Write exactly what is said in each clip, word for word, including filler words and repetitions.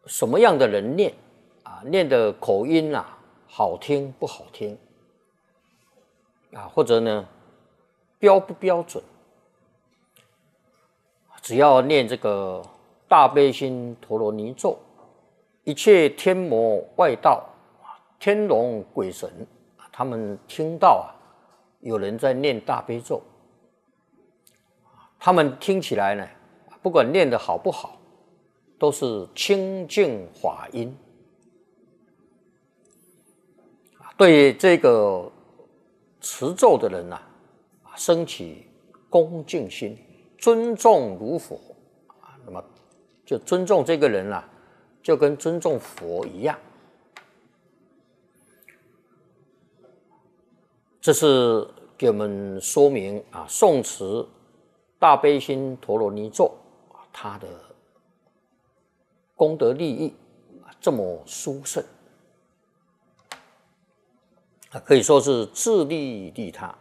什么样的人念啊，念的口音啊好听不好听啊，或者呢标不标准，只要念这个大悲心陀罗尼咒，一切天魔外道、天龙鬼神，他们听到啊有人在念大悲咒，他们听起来呢，不管念得好不好，都是清净法音，对这个持咒的人呐、啊，升起恭敬心，尊重如佛啊，那么就尊重这个人啊，就跟尊重佛一样。这是给我们说明啊，诵持大悲心陀罗尼咒啊，它的功德利益啊这么殊胜啊，可以说是自利利他。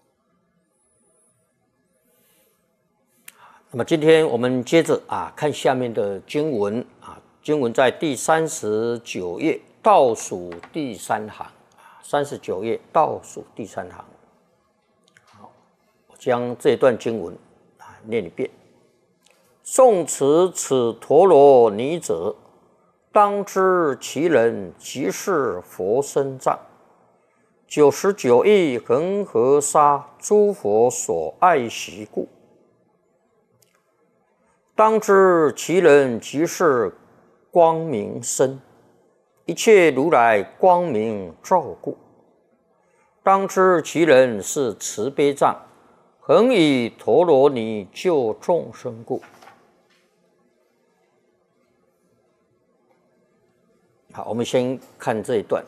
那么今天我们接着啊看下面的经文啊，经文在第三十九页倒数第三行。三十九页倒数第三行，好，我将这段经文啊念一遍。诵持此陀罗尼者，当知其人即是佛身藏，九十九亿恒河沙诸佛所爱习故。当知其人即是光明身，一切如来光明照顾。当知其人是慈悲藏，恒以陀罗尼救众生故。好，我们先看这一段。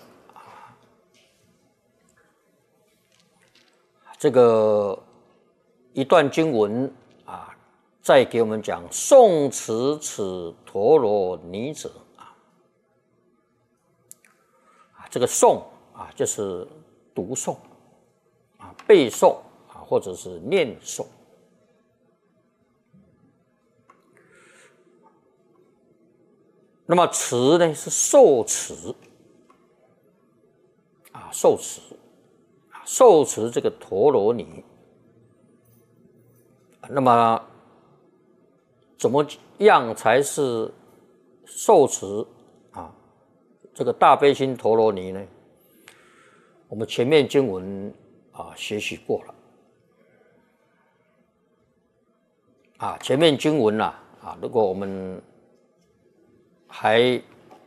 这个一段经文啊，再给我们讲诵持此陀罗尼者啊，这个诵啊就是读诵啊、背诵啊，或者是念诵。那么持呢是受持啊，受持啊，受持这个陀罗尼。那么怎么样才是受持啊这个大悲心陀罗尼呢？我们前面经文啊学习过了啊，前面经文呐 啊, 啊，如果我们还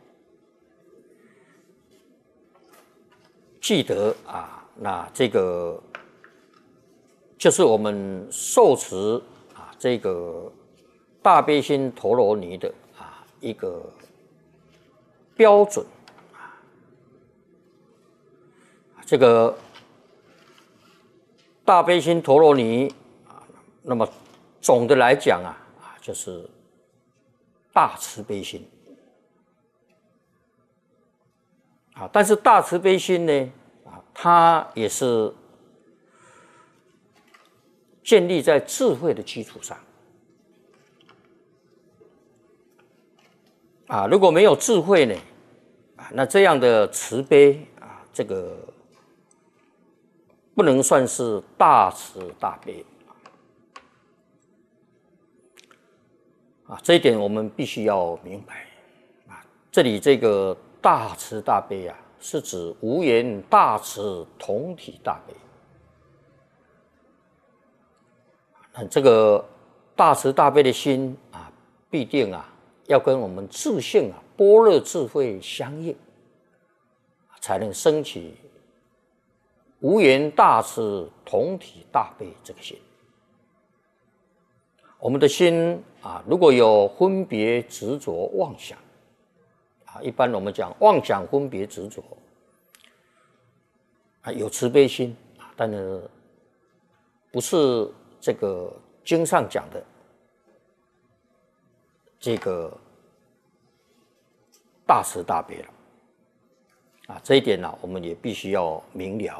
记得啊，那这个就是我们受持啊这个大悲心陀罗尼的啊一个标准。这个大悲心陀罗尼啊，那么总的来讲啊，啊就是大慈悲心啊，但是大慈悲心呢，啊，它也是建立在智慧的基础上啊，如果没有智慧呢，啊，那这样的慈悲啊，这个不能算是大慈大悲啊，这一点我们必须要明白啊。这里这个大慈大悲啊，是指无言大慈同体大悲。那这个大慈大悲的心啊，必定啊要跟我们自性啊般若智慧相应，才能升起无言大慈同体大悲这个心。我们的心啊，如果有分别执着妄想啊，一般我们讲妄想分别执着啊，有慈悲心啊，但是不是这个经上讲的这个大慈大悲了啊，这一点呢、啊，我们也必须要明了。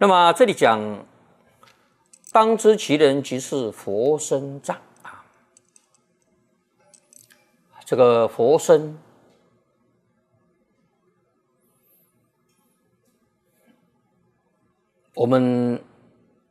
那么这里讲，当知其人即是佛身藏啊。这个佛身，我们